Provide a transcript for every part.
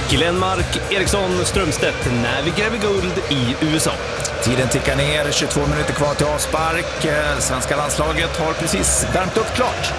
Glenmark, Eriksson, Strömstedt när vi gräver guld i USA. Tiden tickar ner, 22 minuter kvar till avspark. Svenska landslaget har precis värmt upp klart.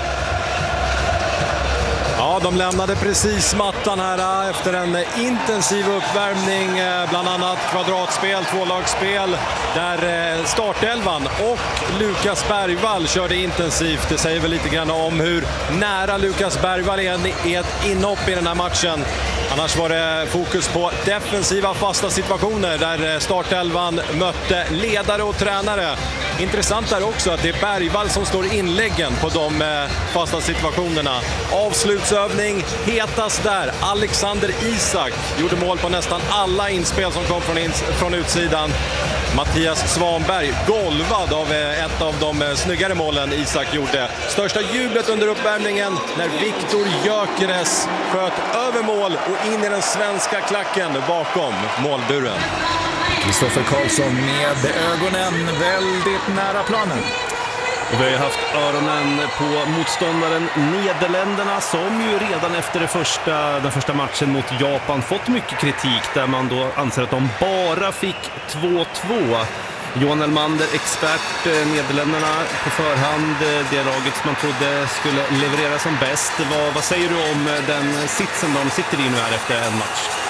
Ja, de lämnade precis mattan här efter en intensiv uppvärmning, bland annat kvadratspel, tvålagsspel, där startelvan och Lukas Bergvall körde intensivt. Det säger väl lite grann om hur nära Lukas Bergvall är ett inhopp i den här matchen. Annars var det fokus på defensiva fasta situationer där startelvan mötte ledare och tränare. Intressant är också att det är Bergvall som står inläggen på de fasta situationerna. Avslutsövning, hetast där. Alexander Isak gjorde mål på nästan alla inspel som kom från utsidan. Mattias Svanberg golvad av ett av de snyggare målen Isak gjorde. Största jublet under uppvärmningen när Viktor Gyökeres sköt över mål och in i den svenska klacken bakom målburen. Kristoffer Karlsson med ögonen väldigt nära planen. Och vi har haft öronen på motståndaren Nederländerna som ju redan efter den första matchen mot Japan fått mycket kritik där man då anser att de bara fick 2-2. Johan Elmander, expert, Nederländerna på förhand, det laget som man trodde skulle leverera som bäst. Vad säger du om den sitsen de sitter i nu här efter en match?